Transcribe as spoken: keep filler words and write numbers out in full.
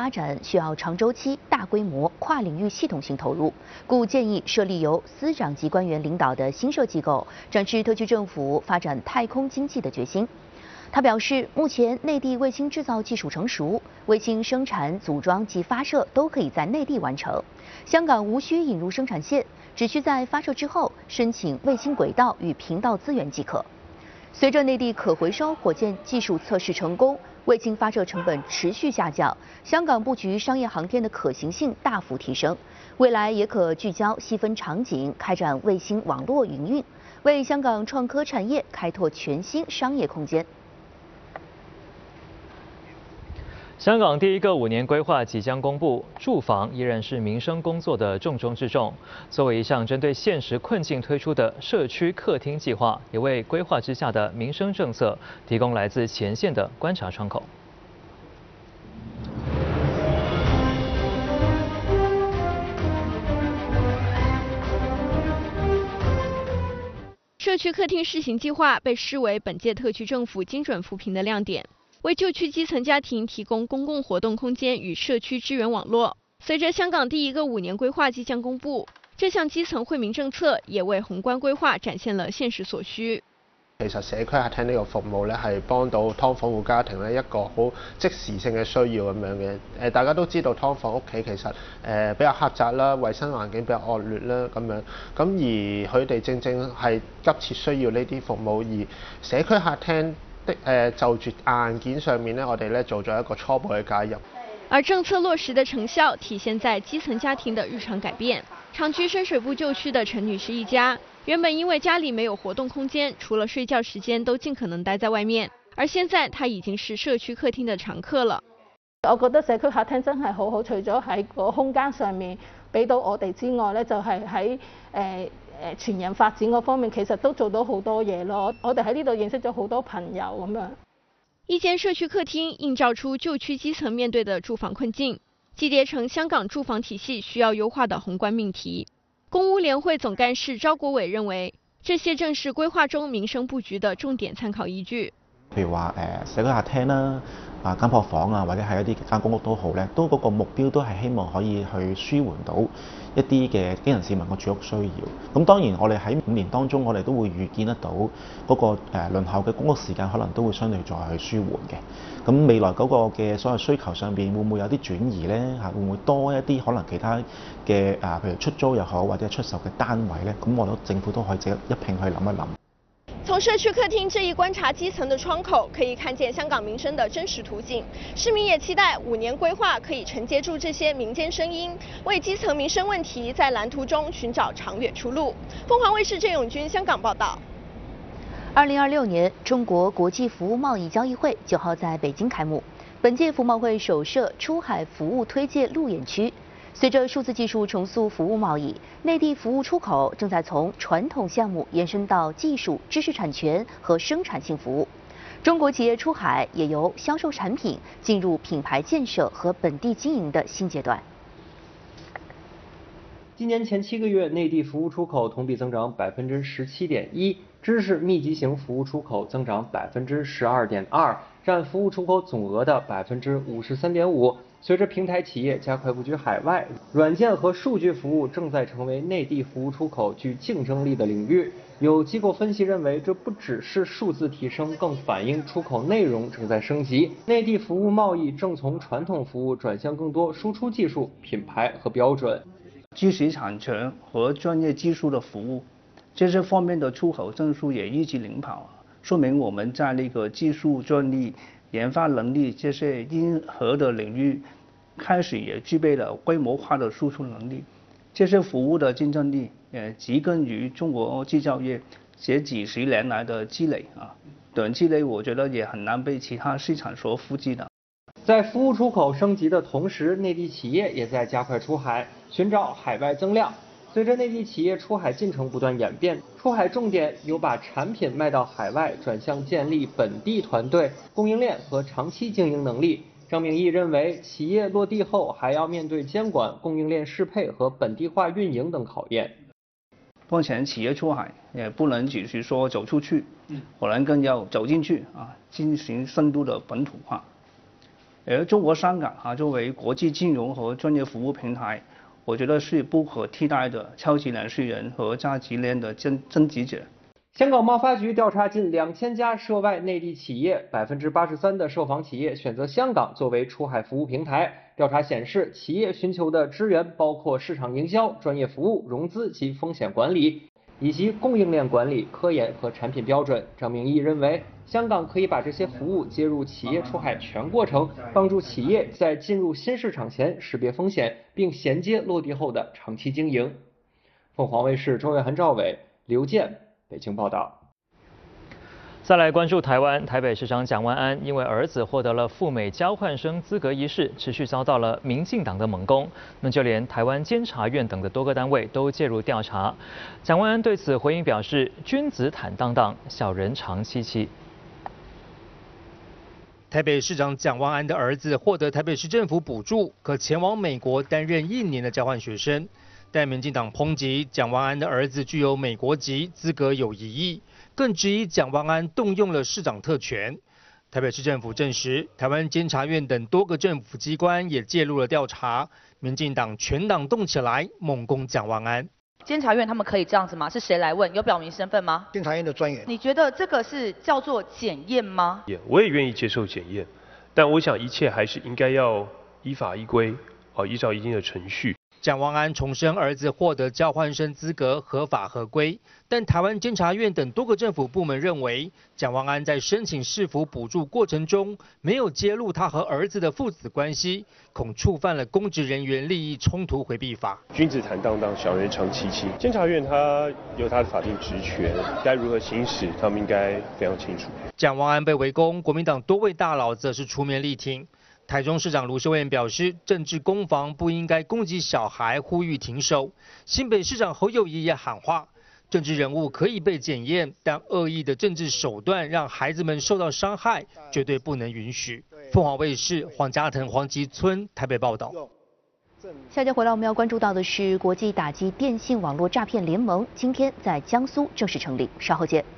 发展需要长周期、大规模、跨领域系统性投入，故建议设立由司长级官员领导的新设机构，展示特区政府发展太空经济的决心。他表示，目前内地卫星制造技术成熟，卫星生产、组装及发射都可以在内地完成，香港无需引入生产线，只需在发射之后申请卫星轨道与频道资源即可。随着内地可回收火箭技术测试成功，卫星发射成本持续下降，香港布局商业航天的可行性大幅提升。未来也可聚焦细分场景，开展卫星网络营运，为香港创科产业开拓全新商业空间。 香港第一个五年规划即将公布，住房依然是民生工作的重中之重。作为一项针对现实困境推出的社区客厅计划，也为规划之下的民生政策提供来自前线的观察窗口。 社区客厅试行计划被视为本届特区政府精准扶贫的亮点。为旧区基层家庭提供公共活动空间与社区支援网络。随着香港第一个五年规划即将公布，这項基層惠民政策也為宏觀規劃展現了現實所需。 其實社區客廳呢個服務咧，係幫到劏房戶家庭咧一個好即時性嘅需要咁樣嘅。誒，大家都知道劏房屋企其實誒比較狹窄啦，衞生環境比較惡劣啦咁樣。咁而佢哋正正係急切需要呢啲服務，而社區客廳的誒就住硬件上面咧，我哋咧做咗一個初步嘅介入。 而政策落實的成效體現在基層家庭的日常改變。常居深水埗舊區的陳女士一家，原本因為家裡沒有活動空間，除了睡覺時間都盡可能待在外面。而現在，她已經是社區客廳的常客了。 我覺得社區客廳真係好好，除咗喺個空間上面俾到我哋之外咧，就係喺誒誒全人發展嗰方面，其實都做到好多嘢咯。我哋喺呢度認識咗好多朋友咁樣。 一間社區客廳映照出舊區基層面對的住房困境，集結成香港住房體系需要優化的宏觀命題。公屋聯會總幹事招國偉認為，這些正是規劃中民生佈局的重點參考依據。 譬如話誒社區客廳啦、啊間破房啊，或者係一啲間公屋都好咧，都嗰個目標都係希望可以去舒緩到一啲嘅基層市民嘅住屋需要。咁當然我哋喺五年當中，我哋都會預見得到嗰個誒輪候嘅公屋時間可能都會相對再去舒緩嘅。咁未來嗰個嘅所謂需求上邊會唔會有啲轉移咧？嚇會唔會多一啲可能其他嘅啊，譬如出租又好或者出售嘅單位咧？咁我覺得政府都可以值得一併去諗一諗。 從社區客廳這一觀察基層的窗口，可以看見香港民生的真實圖景。市民也期待五年規劃可以承接住這些民間聲音，為基層民生問題在藍圖中尋找長遠出路。鳳凰衛視鄭永軍香港報道。 二零二六年中國國際服務貿易交易會九號在北京開幕，本屆服貿會首設出海服務推介路演區。隨着數字技術重塑服務貿易，內地服務出口正在從傳統項目延伸到技術、知識產權和生產性服務。中國企業出海也由銷售產品進入品牌建設和本地經營的新階段。 今年前七個月，內地服務出口同比增長百分之十七點一，知識密集型服務出口增長百分之十二點二，佔服務出口總額的百分之五十三點五。隨着平台企業加快布局海外，軟件和數據服務正在成為內地服務出口具競爭力的領域。有機構分析認為，這不只是數字提升，更反映出口內容正在升級。內地服務貿易正從傳統服務轉向更多輸出技術、品牌和標準。 知識產權和專業技術的服務，這些方面的出口增速也一直領跑，說明我們在那個技術專利、研發能力這些硬核的領域，開始也具備了規模化的輸出能力。這些服務的競爭力，呃，植根於中國製造業這幾十年來的積累啊，短期內我覺得也很難被其他市場所複製的。 在服務出口升級的同時，內地企業也在加快出海，尋找海外增量。隨着內地企業出海進程不斷演變，出海重點由把產品賣到海外，轉向建立本地團隊、供應鏈和長期經營能力。張明義認為，企業落地後還要面對監管、供應鏈適配和本地化運營等考驗。 當前企業出海也不能只是說走出去，可能更要走進去啊，進行深度的本土化。 而中国香港啊作为国际金融和专业服务平台，我觉得是不可替代的超级纳税人和价值链的增增值者。 香港贸发局调查近两千家涉外内地企业，百分之八十三的受访企业选择香港作为出海服务平台。调查显示，企业寻求的资源包括市场营销、专业服务、融资及风险管理，以及供应链管理、科研和产品标准。张明义认为，香港可以把这些服务接入企业出海全过程，帮助企业在进入新市场前识别风险，并衔接落地后的长期经营。凤凰卫视周远涵、赵伟、刘健。北京报道。 再来关注台湾，台北市长蒋万安因为儿子获得了赴美交换生资格一事，持续遭到了民进党的猛攻。那就连台湾监察院等的多个单位都介入调查。蒋万安对此回应表示：“君子坦荡荡，小人长戚戚。” 台北市长蒋万安的儿子获得台北市政府补助，可前往美国担任一年的交换学生。但民进党抨击蒋万安的儿子具有美国籍，资格有疑义，更质疑蒋万安动用了市长特权。台北市政府证实，台湾监察院等多个政府机关也介入了调查，民进党全党动起来，猛攻蒋万安。 监察院他们可以这样子吗？是谁来问？有表明身份吗？ 监察院的专员。 你觉得这个是叫做检验吗？ 我也愿意接受检验，但我想一切还是应该要依法依规，哦，依照一定的程序。 蒋万安重申儿子获得交换生资格合法合规，但台湾监察院等多个政府部门认为，蒋万安在申请市府补助过程中没有揭露他和儿子的父子关系，恐触犯了公职人员利益冲突回避法。 君子坦荡荡，小人长戚戚。监察院他有他的法定职权，该如何行使，他们应该非常清楚。 蒋万安被围攻，国民党多位大佬则是出面力挺。台中市长卢秀燕表示，政治攻防不应该攻击小孩，呼吁停手。新北市长侯友宜也喊话，政治人物可以被检验，但恶意的政治手段让孩子们受到伤害，绝对不能允许。凤凰卫视黄家腾、黄吉村台北报道。 下节回来我们要关注到的是国际打击电信网络诈骗联盟，今天在江苏正式成立，稍后见。